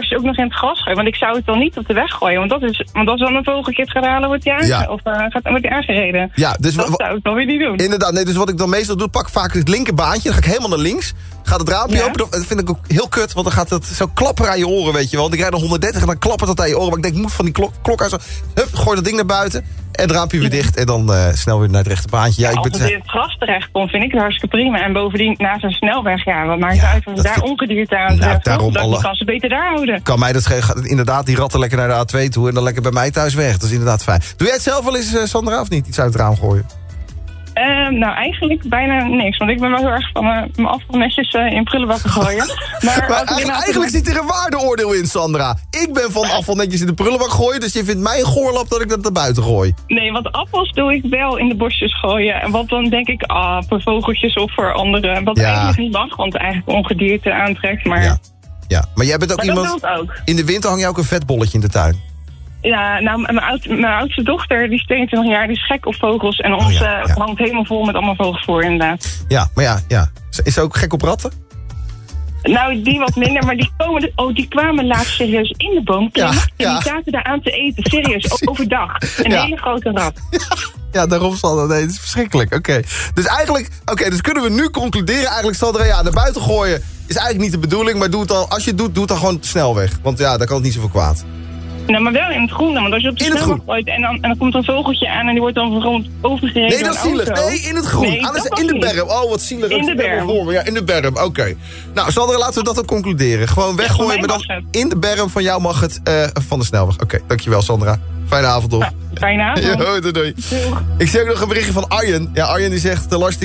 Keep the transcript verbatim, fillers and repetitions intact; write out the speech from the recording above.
bosjes ook nog in het gras gooien. Want ik zou het dan niet op de weg gooien. Want dat is, want als dan een vogeltje het gaat halen, wordt hij aange- Ja. of, uh, gaat, wordt hij aangereden. Ja, dus Dat wa- zou ik dan weer niet doen. Inderdaad, nee, dus wat ik dan meestal doe, pak vaak het linkerbaantje. Dan ga ik helemaal naar links. Gaat het raampje Ja. open. Dat vind ik ook heel kut, want dan gaat het zo klapperen aan je oren, weet je wel. Want ik rijd dan honderddertig en dan klappert dat aan je oren. Maar ik denk, ik moet van die klok, klok uit zo. Hup, gooi dat ding naar buiten. En het raampje weer dicht. En dan uh, snel weer naar het rechterbaantje. Ja, Ja, ik als ben het in het gras terecht komt, vind ik het hartstikke prima. En bovendien, naast een snelweg, ja, wat maakt Ja, het uit of dat daar vind- ongedierte aan Nou, treft? daarom Dat alle- je kan ze beter daar houden. kan mij dat schelen. Gaat inderdaad die ratten lekker naar de A twee toe. En dan lekker bij mij thuis weg. Dat is inderdaad fijn. Doe jij het zelf wel eens, uh, Sandra, of niet? Iets uit het raam gooien? Uh, nou, eigenlijk bijna niks. Want ik ben wel heel erg van uh, mijn afval netjes uh, in prullenbakken gooien. Maar, Maar als ik eigenlijk, inderdaad- eigenlijk zit er een waardeoordeel in, Sandra. Ik ben van afval netjes in de prullenbak gooien. Dus je vindt mij een goorlap dat ik dat naar buiten gooi. Nee, want appels doe ik wel in de bosjes gooien. En wat dan denk ik, ah, voor vogeltjes of voor anderen. Wat Ja. eigenlijk niet mag, want eigenlijk ongedierte aantrekt. Maar, Ja. Ja, maar jij bent ook maar dat iemand... doe ik ook. In de winter hang je ook een vetbolletje in de tuin. Ja, nou, mijn, oud, mijn oudste dochter, die is tweeëntwintig jaar, die is gek op vogels. En ons Oh ja, uh, ja. hangt helemaal vol met allemaal vogels voor, inderdaad. Ja, maar ja, ja. Is ze ook gek op ratten? Nou, die wat minder, maar die, komen, dus- oh, die kwamen laatst serieus in de boom klimmen. Ja, En ja. die zaten daar aan te eten, serieus, overdag. Een Ja. hele grote rat. Ja, daarom zal dat. Nee, het is verschrikkelijk. Oké. Dus eigenlijk, oké, dus kunnen we nu concluderen. Eigenlijk, Sandra, ja, naar buiten gooien is eigenlijk niet de bedoeling. Maar doe het dan, als je het doet, doe het dan gewoon snel weg. Want ja, daar kan het niet zoveel kwaad. Nou, maar wel in het groen dan. Want als je op de In het snelweg groen. gooit en dan, en dan komt een vogeltje aan en die wordt dan vergrond overgereden Nee, door dat is een zielig. auto. Nee, in het groen. Nee, Aan de- dat mag in de niet. berm. Oh, wat zielig. In de Ik heb het berm. voor me. Ja, in de berm. Oké. Nou, Sandra, laten we dat ook concluderen. Gewoon weggooien, mij maar dan mag het. in de berm van jou mag het uh, van de snelweg. Oké, dankjewel, Sandra. Fijne avond, toch? Ja, fijne avond. Jo, doei, doei. Doeg. Ik zie ook nog een berichtje van Arjen. Ja, Arjen die zegt, uh, Lars,